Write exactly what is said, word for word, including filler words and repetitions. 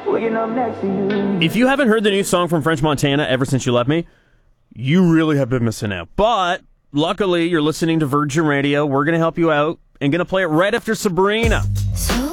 waking up next to you. If you haven't heard the new song from French Montana, Ever Since You Left Me, you really have been missing out. But luckily, you're listening to Virgin Radio. We're going to help you out and going to play it right after Sabrina. So